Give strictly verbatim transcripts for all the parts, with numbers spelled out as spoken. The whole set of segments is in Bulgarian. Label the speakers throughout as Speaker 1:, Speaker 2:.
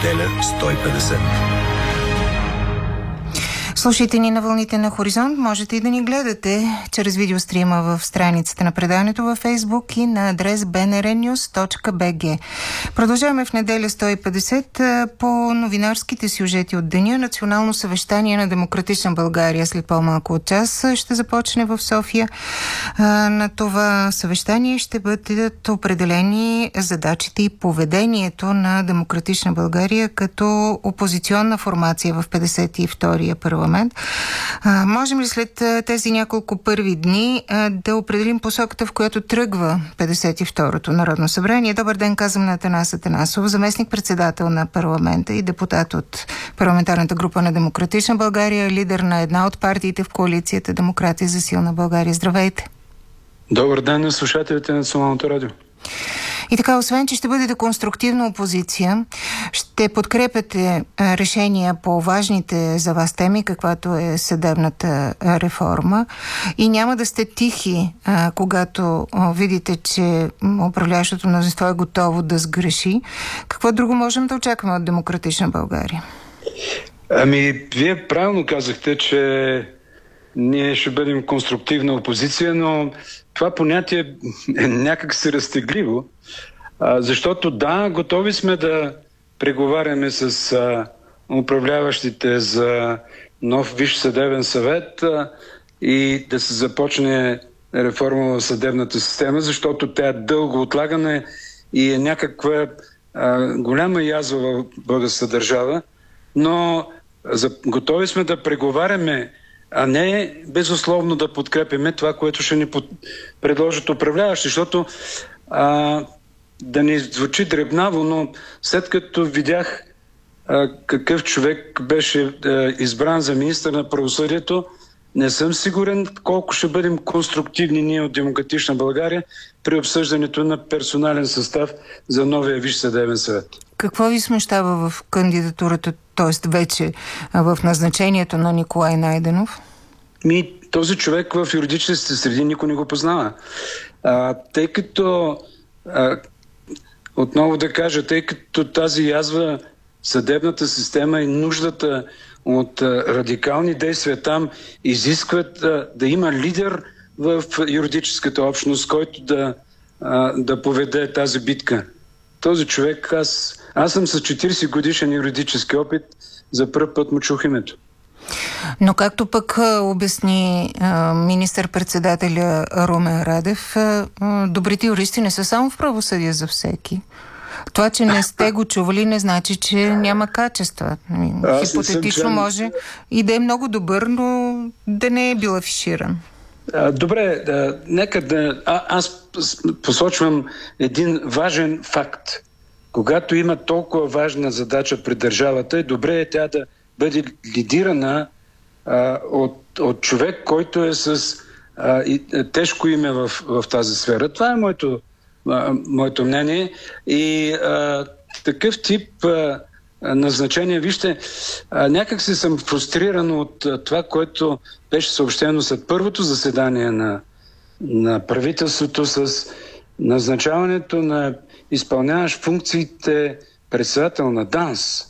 Speaker 1: Неделя сто и петдесет.
Speaker 2: Слушайте ни на вълните на Хоризонт. Можете и да ни гледате чрез видеострима в страницата на преданието във Фейсбук и на адрес би ен ар нюс точка би джи. Продължаваме в неделя сто и петдесет по новинарските сюжети от деня. Национално съвещание на Демократична България след по-малко от час ще започне в София. На това съвещание ще бъдат определени задачите и поведението на Демократична България като опозиционна формация в петдесет и втория парламент. А, можем ли след тези няколко първи дни а, да определим посоката, в която тръгва петдесет и второто Народно събрание? Добър ден, казвам на Атанас Атанасов, заместник-председател на парламента и депутат от парламентарната група на Демократична България, лидер на една от партиите в коалицията Демократи за силна България. Здравейте!
Speaker 3: Добър ден на слушателите на Националното радио.
Speaker 2: И така, освен, че ще бъдете конструктивна опозиция, ще подкрепяте решения по важните за вас теми, каквато е съдебната реформа, и няма да сте тихи, когато видите, че управляващото мнозинство е готово да сгреши. Какво друго можем да очакваме от Демократична България?
Speaker 3: Ами, вие правилно казахте, че ние ще бъдем конструктивна опозиция, но това понятие е някак си разтегливо, а, защото да, готови сме да преговаряме с а, управляващите за нов Висш съдебен съвет а, и да се започне реформа в съдебната система, защото тя е дълго отлагане и е някаква а, голяма язва в българската държава, но за, готови сме да преговаряме, а не безусловно да подкрепяме това, което ще ни под... предложат управляващи, защото а, да не звучи дребнаво, но след като видях а, какъв човек беше а, избран за министър на правосъдието, не съм сигурен колко ще бъдем конструктивни ние от Демократична България при обсъждането на персонален състав за новия Висш съдебен съвет.
Speaker 2: Какво ви смущава в кандидатурата, т.е. вече в назначението на Николай Найденов?
Speaker 3: Ми, този човек в юридическите среди никой не го познава. А, тъй като, а, отново да кажа, тъй като тази язва съдебната система и нуждата от а, радикални действия там изискват а, да има лидер в юридическата общност, който да, а, да поведе тази битка. Този човек, аз, аз съм с четиридесет годишен юридически опит, за пръв път му чух името.
Speaker 2: Но както пък обясни а, министър-председателя Румен Радев, а, добрите юристи не са само в правосъдие за всеки. Това, че не сте го чували, не значи, че няма качества. Аз Хипотетично може и да е много добър, но да не е бил афиширан.
Speaker 3: А, добре, да, нека да... А, аз посочвам един важен факт. Когато има толкова важна задача пред държавата, е добре тя да бъде лидирана а, от, от човек, който е с а, и, тежко име в, в тази сфера. Това е моето, а, моето мнение. И а, такъв тип а, назначение, вижте, а, някак си съм фрустриран от а, това, което беше съобщено след първото заседание на, на правителството с назначаването на изпълняващ функциите председател на ДАНС.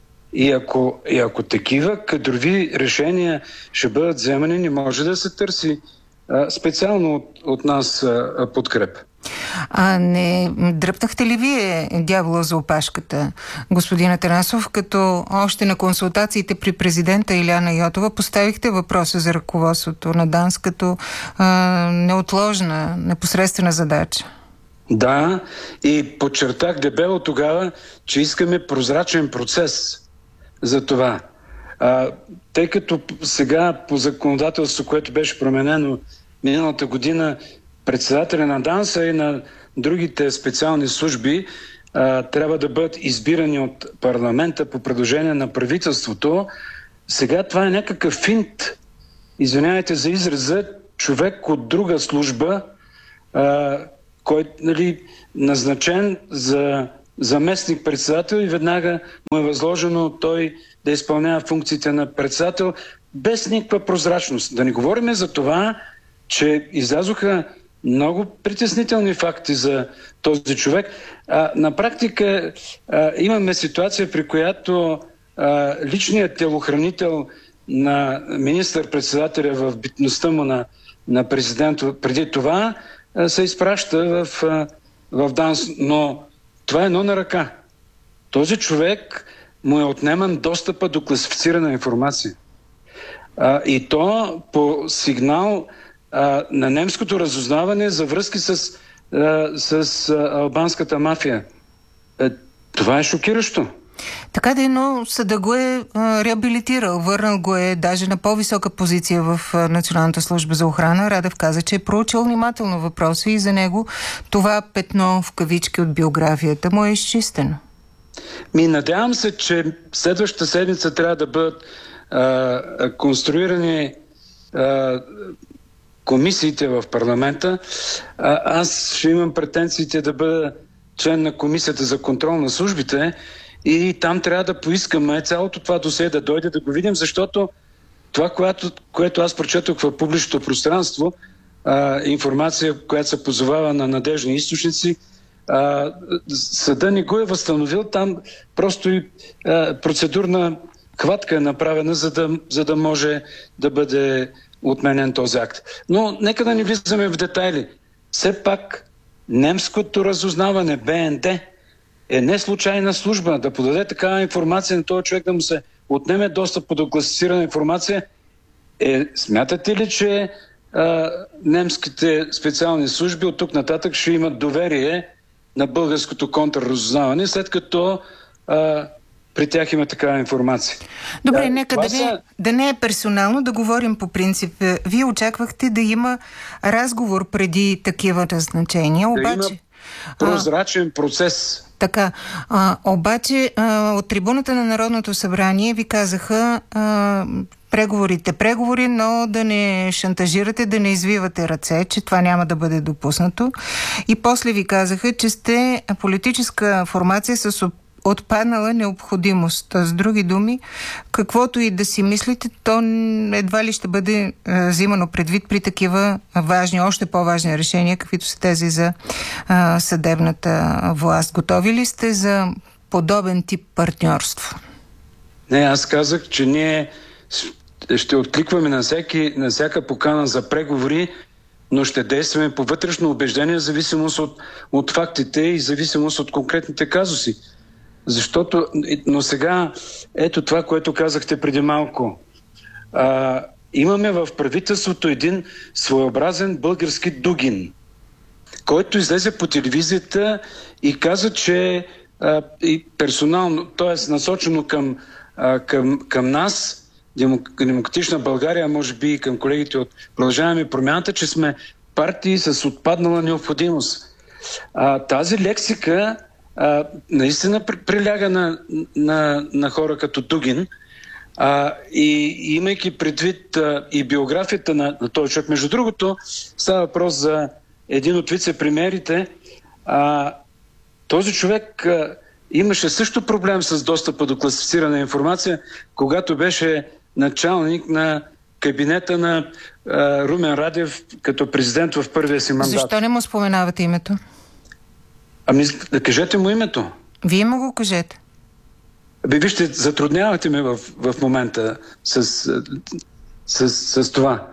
Speaker 3: И ако, и ако такива кадрови решения ще бъдат вземани, не може да се търси а, специално от, от нас а, подкреп.
Speaker 2: А не дръпнахте ли вие дявола за опашката, господин Атанасов, като още на консултациите при президента Илияна Йотова поставихте въпроса за ръководството на ДАНС като а, неотложна, непосредствена задача?
Speaker 3: Да, и подчертах дебело тогава, че искаме прозрачен процес за това. А, тъй като сега по законодателство, което беше променено миналата година, председателя на ДАНС и на другите специални служби а, трябва да бъдат избирани от парламента по предложение на правителството. Сега това е някакъв финт, извинявайте за израза, човек от друга служба, а, който, нали, назначен за заместник-председател и веднага му е възложено той да изпълнява функциите на председател без никаква прозрачност. Да не говорим за това, че излязоха много притеснителни факти за този човек. А, на практика а, имаме ситуация, при която а, личният телохранител на министър-председателя в битността му на, на президент преди това а, се изпраща в, а, в ДАНС. Но това е едно на ръка. Този човек му е отнеман достъпа до класифицирана информация. А, и то по сигнал а, на немското разузнаване за връзки с, а, с а, албанската мафия. А, това е шокиращо.
Speaker 2: Така да е, но съда го е а, реабилитирал, върнал го е даже на по-висока позиция в а, Националната служба за охрана. Радев каза, че е проучил внимателно въпроса и за него това петно в кавички от биографията му е изчистено.
Speaker 3: Ми, надявам се, че следващата седмица трябва да бъдат а, конструирани а, комисиите в парламента. А, аз ще имам претенциите да бъда член на комисията за контрол на службите и там трябва да поискаме цялото това досие да дойде да го видим, защото това, което, което аз прочетох в публичното пространство, а, информация, която се позовава на надежни източници, а, съда не го е възстановил, там просто и а, процедурна хватка е направена, за да, за да може да бъде отменен този акт. Но нека да не влизаме в детайли. Все пак немското разузнаване, Б Н Д, е не случайна служба. Да подаде такава информация на този човек, да му се отнеме достъп до класифицирана информация. Е, смятате ли, че а, немските специални служби от тук нататък ще имат доверие на българското контрразузнаване, след като а, при тях има такава информация?
Speaker 2: Добре,
Speaker 3: да,
Speaker 2: нека да,
Speaker 3: са...
Speaker 2: не, да не е персонално, да говорим по принцип. Вие очаквахте да има разговор преди такива назначения, обаче...
Speaker 3: Да има прозрачен процес.
Speaker 2: Така, а, обаче а, от трибуната на Народното събрание ви казаха а, преговорите, преговори, но да не шантажирате, да не извивате ръце, че това няма да бъде допуснато. И после ви казаха, че сте политическа формация с отпаднала необходимост. С други думи, каквото и да си мислите, то едва ли ще бъде а, взимано предвид при такива важни, още по-важни решения, каквито са тези за а, съдебната власт. Готови ли сте за подобен тип партньорство?
Speaker 3: Не, аз казах, че ние ще откликваме на, всеки, на всяка покана за преговори, но ще действаме по вътрешно убеждение, в зависимост от, от фактите и зависимост от конкретните казуси. Защото, но сега, ето това, което казахте преди малко. А, имаме в правителството един своеобразен български Дугин, който излезе по телевизията и каза, че а, и персонално, т.е. насочено към, а, към, към нас, Демократична България, може би и към колегите от Продължаваме промяната, че сме партии с отпаднала необходимост. А, тази лексика а, наистина приляга на, на, на хора като Дугин, а, и имайки предвид а, и биографията на, на този човек. Между другото, става въпрос за един от вице-премиерите. А, този човек а, имаше също проблем с достъпа до класифицирана информация, когато беше началник на кабинета на а, Румен Радев като президент в първия си мандат.
Speaker 2: Защо не му споменавате името?
Speaker 3: Ами, да кажете му името.
Speaker 2: Вие му го кажете.
Speaker 3: Аби, вижте, затруднявате ме в, в момента с, с, с, с това.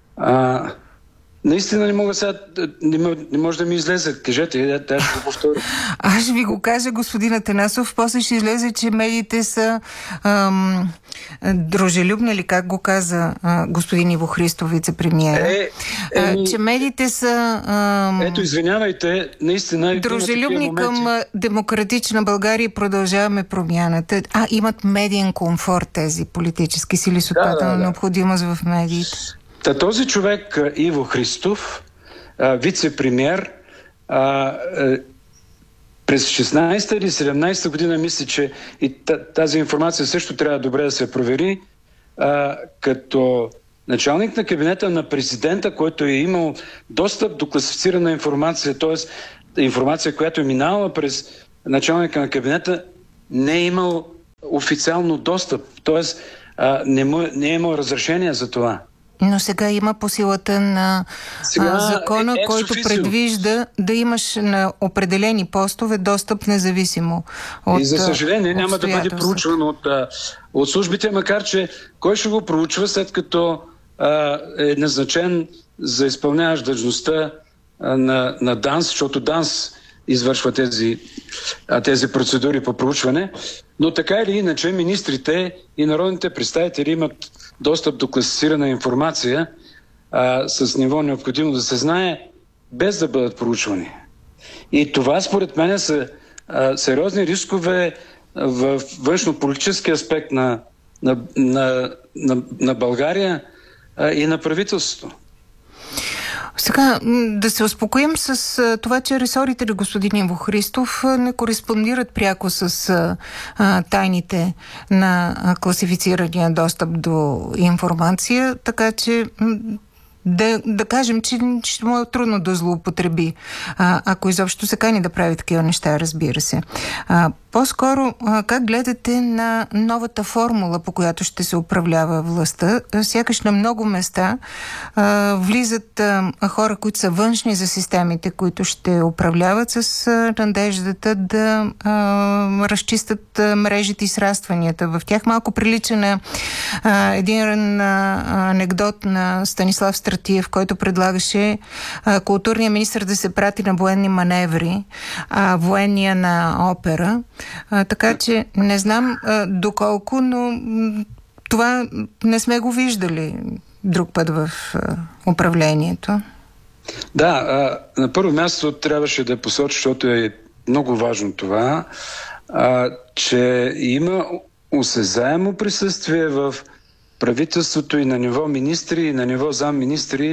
Speaker 3: А, наистина не мога сега, не, не може да ми излезе. Кажете, да ще го повторя.
Speaker 2: Аз ще ви го кажа, господин Атанасов, после ще излезе, че медиите са ам, дружелюбни, или как го каза а, господин Иво Христов, вице-премиер. Е, е, а, че медиите са ам,
Speaker 3: ето, извинявайте, наистина
Speaker 2: дружелюбни към Демократична България и Продължаваме промяната. А, имат медиен комфорт тези политически сили с отпаднала да, да, да. необходимост в медиите.
Speaker 3: Та този човек, Иво Христов, вице-премиер, през шестнадесета или седемнадесета година, мисля, че и тази информация също трябва добре да се провери, като началник на кабинета на президента, който е имал достъп до класифицирана информация, т.е. информация, която е минала през началника на кабинета, не е имал официално достъп, т.е. не, не е имал разрешение за това.
Speaker 2: Но сега има по силата на сега а, закона, е, който предвижда да имаш на определени постове достъп независимо от.
Speaker 3: И за съжаление няма да бъде проучван от, от службите, макар че кой ще го проучва, след като а, е назначен за изпълняващ длъжността на, на ДАНС, защото ДАНС извършва тези, тези процедури по проучване, но така или иначе министрите и народните представители имат достъп до класифицирана информация а, с ниво необходимо да се знае, без да бъдат проучвани. И това според мен са а, сериозни рискове в външно-политически аспект на, на, на, на, на България а, и на правителството.
Speaker 2: Сега, да се успокоим с това, че ресорите на господин Иво Христов не кореспондират пряко с а, тайните на класифицирания достъп до информация, така че да, да кажем, че ще му е трудно да злоупотреби, а, ако изобщо се кани да прави такива неща, разбира се. А, по-скоро, а, как гледате на новата формула, по която ще се управлява властта? Сякаш на много места а, влизат а, хора, които са външни за системите, които ще управляват с а, надеждата да а, разчистят а, мрежите и срастванията. В тях малко прилича на а, един а, анекдот на Станислав Стратиев, който предлагаше а, културния министър да се прати на военни маневри, а военния на опера. А, така че не знам а, доколко, но м- това не сме го виждали друг път в а, управлението.
Speaker 3: Да, а, на първо място трябваше да посоча, защото е много важно това, а, че има осезаемо присъствие в правителството и на ниво министри, и на ниво замминистри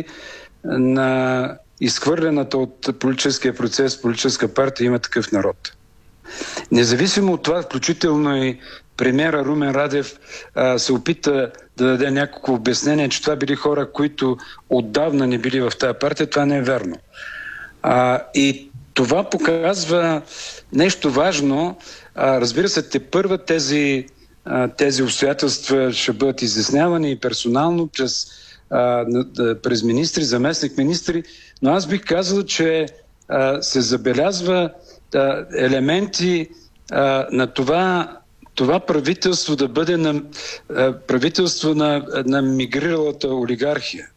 Speaker 3: на изхвърлената от политическия процес политическа партия Има такъв народ. Независимо от това, включително и премиера Румен Радев а, се опита да даде някакво обяснение, че това били хора, които отдавна не били в тази партия, това не е верно. А, и това показва нещо важно. А, разбира се, те първа тези тези обстоятелства ще бъдат изяснявани и персонално през, а, през министри, заместник министри, но аз бих казал, че а, се забелязва а, елементи а, на това, това правителство да бъде на, а, правителство на, на мигриралата олигархия.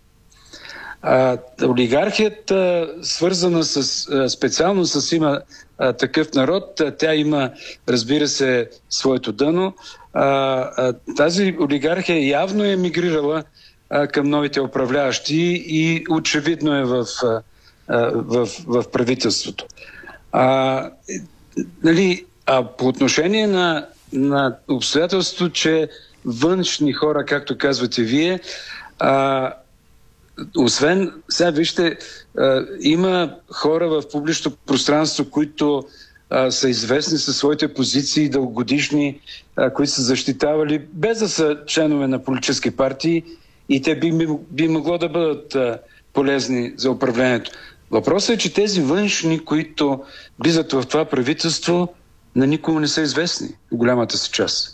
Speaker 3: А, олигархията, свързана с, а, специално с Има а, такъв народ, а, тя има, разбира се, своето дъно. А, а, тази олигархия явно е мигрирала а, към новите управляващи и очевидно е в, а, в, в правителството. А, нали, а по отношение на, на обстоятелството, че външни хора, както казвате вие, а, освен, сега вижте, а, има хора в публичното пространство, които а, са известни със своите позиции дългогодишни, а, които са защитавали, без да са членове на политически партии, и те би, би могло да бъдат а, полезни за управлението. Въпросът е, че тези външни, които влизат в това правителство, на никому не са известни в голямата си част.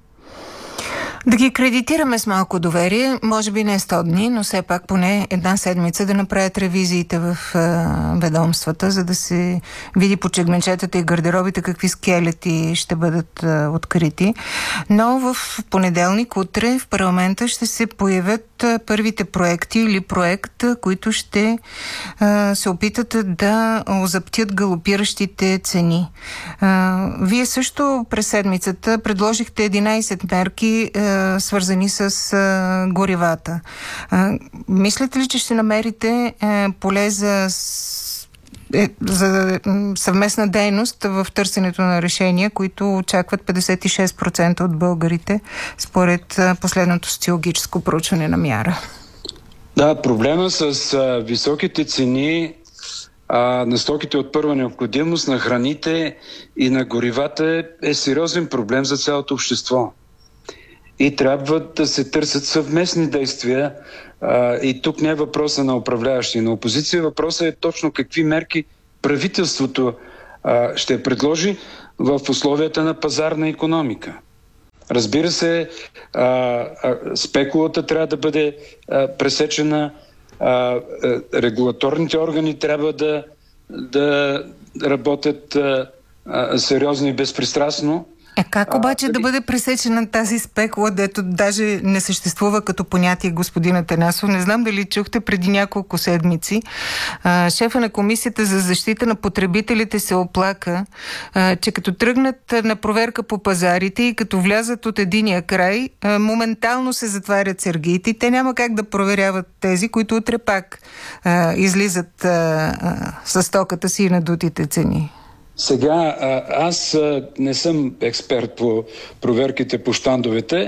Speaker 2: Да ги кредитираме с малко доверие, може би не сто дни, но все пак поне една седмица да направят ревизиите в а, ведомствата, за да се види по чекмеджетата и гардеробите какви скелети ще бъдат а, открити. Но в понеделник, утре, в парламента ще се появят а, първите проекти или проект, а, които ще а, се опитат да озаптят галопиращите цени. А, вие също през седмицата предложихте единайсет мерки, а, свързани с а, горивата. А, мислите ли, че ще намерите а, поле за, е, за съвместна дейност в търсенето на решения, които очакват петдесет и шест процента от българите, според а, последното социологическо проучване на Мяра?
Speaker 3: Да, проблема с а, високите цени а, на стоките от първа необходимост, на храните и на горивата е, е сериозен проблем за цялото общество. И трябва да се търсят съвместни действия. А, и тук не е въпроса на управляващи, на опозиция. Въпросът е точно какви мерки правителството а, ще предложи в условията на пазарна икономика. Разбира се, а, а, спекулата трябва да бъде а, пресечена, а, а, регулаторните органи трябва да, да работят а, а, сериозно и безпристрастно.
Speaker 2: А как обаче а, да бъде пресечена тази спекула, дето даже не съществува като понятие, господин Атанасов? Не знам дали чухте преди няколко седмици. А, шефа на Комисията за защита на потребителите се оплака, а, че като тръгнат на проверка по пазарите и като влязат от единия край, а, моментално се затварят сергиите и те няма как да проверяват тези, които утре пак а, излизат а, а, с стоката си и надутите цени.
Speaker 3: Сега, аз не съм експерт по проверките по щандовете,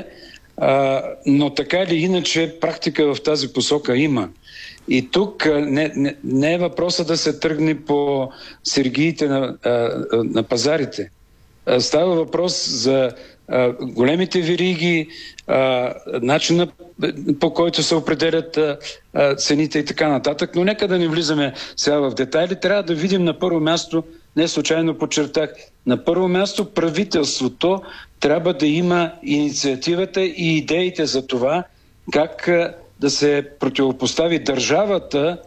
Speaker 3: но така или иначе практика в тази посока има. И тук не, не, не е въпроса да се тръгне по сергиите на, на пазарите. Става въпрос за големите вериги, начина по който се определят цените и така нататък. Но нека да не влизаме сега в детайли. Трябва да видим на първо място, не случайно подчертах, на първо място правителството трябва да има инициативата и идеите за това как да се противопостави държавата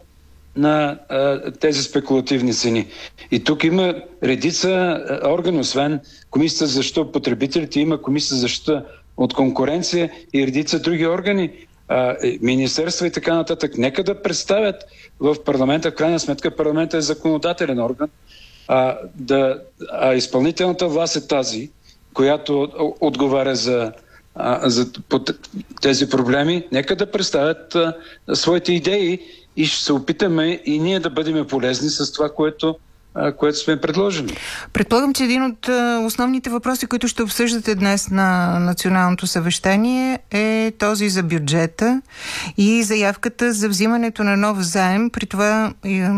Speaker 3: на а, тези спекулативни цени. И тук има редица органи, освен Комисията за защита от потребителите, има Комисията за защита от конкуренция и редица други органи, а, министерства и така нататък. Нека да представят в парламента, в крайна сметка парламента е законодателен орган, а, да, а изпълнителната власт е тази, която отговаря за, а, за тези проблеми. Нека да представят а, своите идеи и ще се опитаме и ние да бъдем полезни с това, което, което сме предложили.
Speaker 2: Предполагам, че един от основните въпроси, които ще обсъждате днес на националното съвещание, е този за бюджета и заявката за взимането на нов заем, при това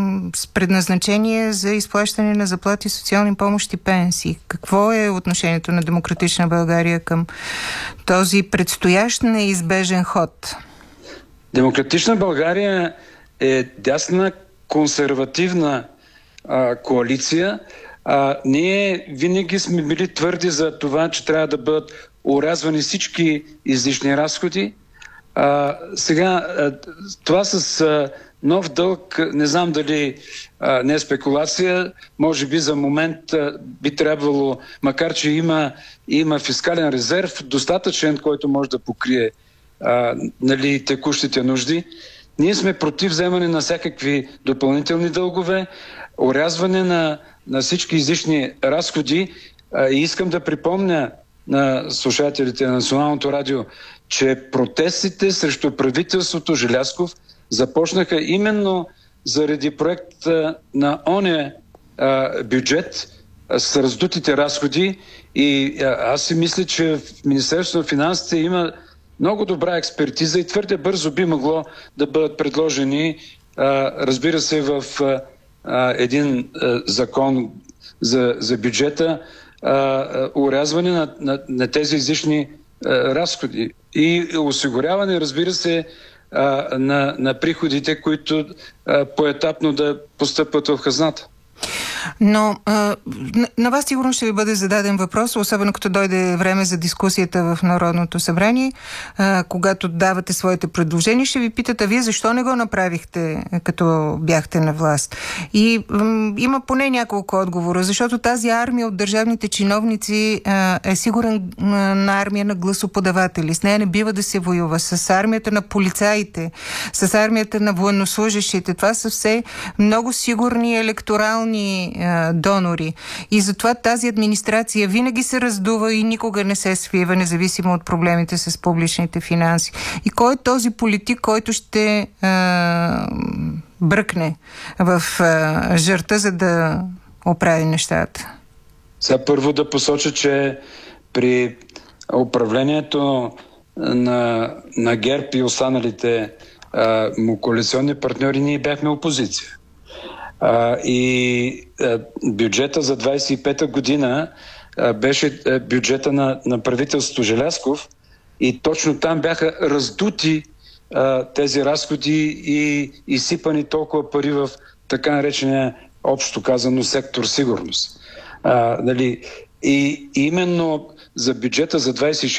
Speaker 2: с предназначение за изплащане на заплати, социални помощи, пенсии. Какво е отношението на Демократична България към този предстоящ неизбежен ход?
Speaker 3: Демократична България е дясна консервативна а, коалиция. А, ние винаги сме били твърди за това, че трябва да бъдат орязвани всички излишни разходи. А, сега, а, това с а, нов дълг, не знам дали а, не е спекулация, може би за момент а, би трябвало, макар че има, има фискален резерв, достатъчен, който може да покрие а, нали, текущите нужди. Ние сме против вземане на всякакви допълнителни дългове, орязване на, на всички излишни разходи. А, и искам да припомня на слушателите на Националното радио, че протестите срещу правителството Желязков започнаха именно заради проекта на оня а, бюджет а, с раздутите разходи. И а, аз си мисля, че в Министерството на финансите има много добра експертиза и твърде бързо би могло да бъдат предложени, а, разбира се, в а, един а, закон за, за бюджета, а, урязване на, на, на тези излишни а, разходи и осигуряване, разбира се, а, на, на приходите, които а, поетапно да постъпват в хазната.
Speaker 2: Но а, на вас сигурно ще ви бъде зададен въпрос, особено като дойде време за дискусията в Народното събрание, а, когато давате своите предложения, ще ви питат, а вие защо не го направихте, като бяхте на власт? И м, има поне няколко отговора, защото тази армия от държавните чиновници а, е сигурен а, на армия на гласоподаватели. С нея не бива да се воюва. С армията на полицаите, с армията на военнослужащите. Това са все много сигурни електорални донори. И затова тази администрация винаги се раздува и никога не се свива, независимо от проблемите с публичните финанси. И кой е този политик, който ще а, бръкне в а, жърта, за да оправи нещата?
Speaker 3: Сега първо да посоча, че при управлението на, на ГЕРБ и останалите а, му коалиционни партньори ние бяхме опозиция. Uh, и uh, бюджета за двадесет и пета година uh, беше uh, бюджета на, на правителството Желязков и точно там бяха раздути uh, тези разходи и изсипани толкова пари в така наречения, общо казано, сектор сигурност. Uh, нали, и именно за бюджета за двадесет и